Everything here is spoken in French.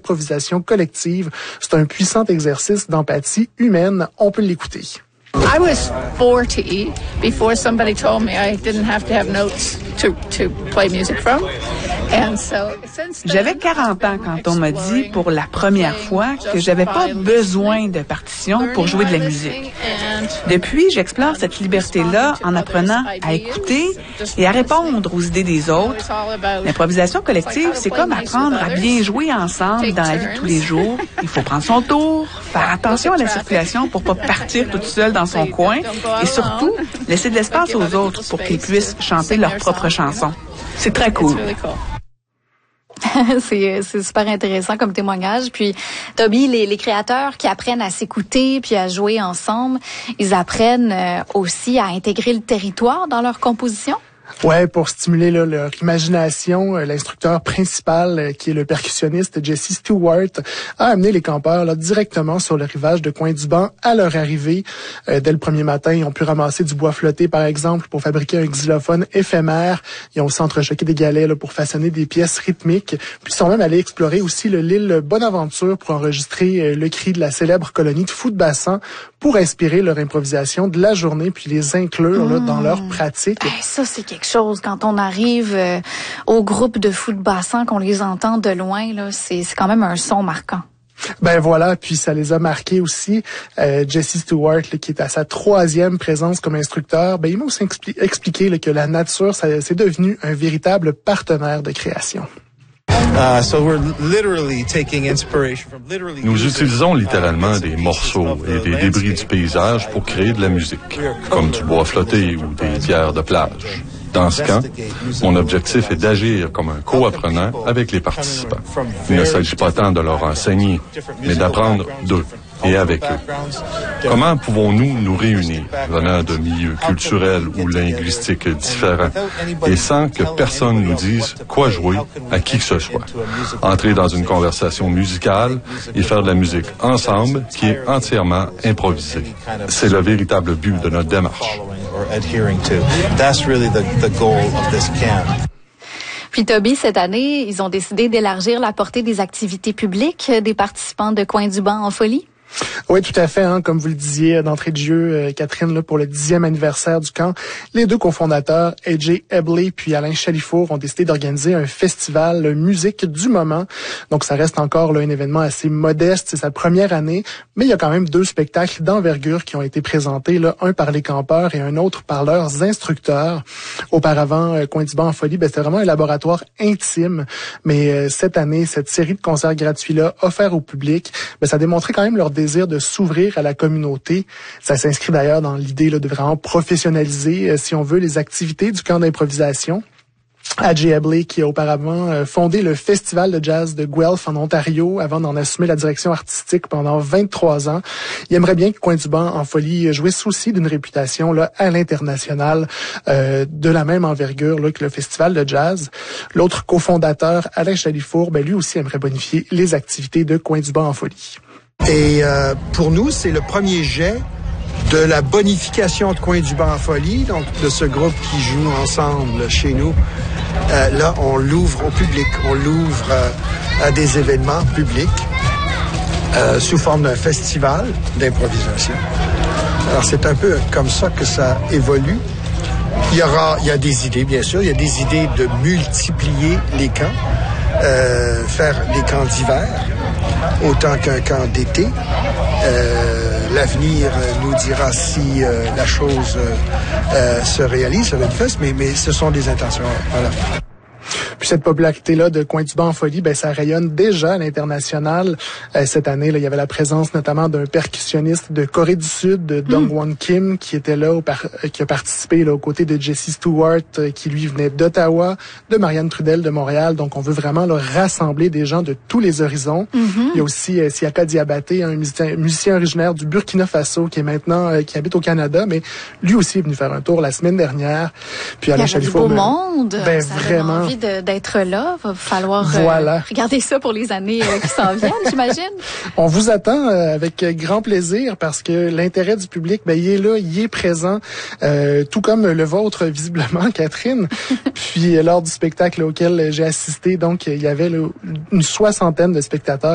l'improvisation collective. C'est un puissant exercice d'empathie humaine. On peut l'écouter. I was 40 before somebody told me I didn't have to have notes to play music from. And so, J'avais 40 ans quand on m'a dit pour la première fois que j'avais pas besoin de partition pour jouer de la musique. Depuis, j'explore cette liberté-là en apprenant à écouter et à répondre aux idées des autres. L'improvisation collective, c'est comme apprendre à bien jouer ensemble dans la vie de tous les jours. Il faut prendre son tour, faire attention à la circulation pour pas partir toute seule dans son coin et surtout laisser de l'espace aux autres pour qu'ils puissent chanter leurs propres chansons. C'est très cool. C'est super intéressant comme témoignage. Puis, Toby, les créateurs qui apprennent à s'écouter puis à jouer ensemble, ils apprennent aussi à intégrer le territoire dans leur composition. Ouais, pour stimuler là, leur imagination, l'instructeur principal, qui est le percussionniste Jesse Stewart, a amené les campeurs là, directement sur le rivage de Coin-du-Banc à leur arrivée. Dès le premier matin, ils ont pu ramasser du bois flotté, par exemple, pour fabriquer un xylophone éphémère. Ils ont aussi entrechoqué des galets là, pour façonner des pièces rythmiques. Puis ils sont même allés explorer aussi l'île Bonaventure pour enregistrer le cri de la célèbre colonie de fous de bassin pour inspirer leur improvisation de la journée puis les inclure là, dans leur pratique. Ça, c'est quelque chose. Quand on arrive au groupe de fous de bassin, qu'on les entend de loin, là, c'est quand même un son marquant. Ben voilà, puis ça les a marqués aussi. Jesse Stewart, là, qui est à sa 3e présence comme instructeur, il m'a aussi expliqué là, que la nature, c'est devenu un véritable partenaire de création. Nous utilisons littéralement des morceaux et des débris du paysage pour créer de la musique, comme du bois flotté ou des pierres de plage. Dans ce camp, mon objectif est d'agir comme un co-apprenant avec les participants. Il ne s'agit pas tant de leur enseigner, mais d'apprendre d'eux et avec eux. Comment pouvons-nous nous réunir, venant de milieux culturels ou linguistiques différents, et sans que personne nous dise quoi jouer à qui que ce soit? Entrer dans une conversation musicale et faire de la musique ensemble qui est entièrement improvisée. C'est le véritable but de notre démarche. Puis Toby, cette année, ils ont décidé d'élargir la portée des activités publiques des participants de Coin-du-Banc en folie. Oui, tout à fait. Comme vous le disiez d'entrée de jeu, Catherine, là, pour le 10e anniversaire du camp, les deux cofondateurs, AJ Ebley puis Alain Chalifour, ont décidé d'organiser un festival musique du moment. Donc, ça reste encore là, un événement assez modeste. C'est sa première année, mais il y a quand même 2 spectacles d'envergure qui ont été présentés, là, un par les campeurs et un autre par leurs instructeurs. Auparavant, Coin-du-Banc en folie, c'était vraiment un laboratoire intime. Mais cette année, cette série de concerts gratuits-là, offerts au public, ça démontrait quand même leur désir de s'ouvrir à la communauté. Ça s'inscrit d'ailleurs dans l'idée là, de vraiment professionnaliser, si on veut, les activités du camp d'improvisation. AJ Ebley, qui a auparavant fondé le Festival de jazz de Guelph en Ontario avant d'en assumer la direction artistique pendant 23 ans. Il aimerait bien que Coin-du-Banc en folie jouisse aussi d'une réputation là à l'international de la même envergure là, que le Festival de jazz. L'autre cofondateur, Alain Chalifour, lui aussi aimerait bonifier les activités de Coin-du-Banc en folie. Et pour nous, c'est le premier jet de la bonification de Coin-du-Banc en folie, donc de ce groupe qui joue ensemble chez nous. Là, on l'ouvre au public, on l'ouvre à des événements publics sous forme d'un festival d'improvisation. Alors, c'est un peu comme ça que ça évolue. Il y a des idées, bien sûr. Il y a des idées de multiplier les camps, faire des camps d'hiver autant qu'un camp d'été. L'avenir nous dira si la chose se réalise, ça va être fait, mais ce sont des intentions. Voilà. Puis cette popularité-là de Coin-du-Banc en folie, ça rayonne déjà à l'international. Cette année, là, il y avait la présence notamment d'un percussionniste de Corée du Sud, de Dong-Won Kim, qui était là, qui a participé là, aux côtés de Jesse Stewart, qui lui venait d'Ottawa, de Marianne Trudel de Montréal. Donc, on veut vraiment là, rassembler des gens de tous les horizons. Il y a aussi Siaka Diabaté, un musicien originaire du Burkina Faso, qui est maintenant qui habite au Canada, mais lui aussi est venu faire un tour la semaine dernière. Puis Alain Chalifour, beau monde. Ça vraiment envie d'être là. Va falloir regarder ça pour les années qui s'en viennent, j'imagine. On vous attend avec grand plaisir parce que l'intérêt du public, il est là, il est présent, tout comme le vôtre visiblement, Catherine. Puis lors du spectacle auquel j'ai assisté, donc il y avait là, une 60aine de spectateurs